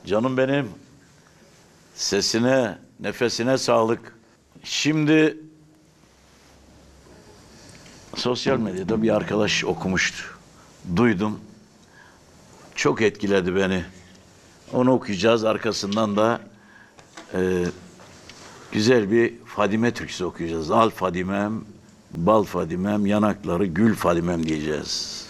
Canım benim, sesine, nefesine sağlık. Şimdi sosyal medyada bir arkadaş okumuştu. Duydum. Çok etkiledi beni. Onu okuyacağız. Arkasından da güzel bir Fadime türküsü okuyacağız. Al Fadimem, bal Fadimem, yanakları gül Fadimem diyeceğiz.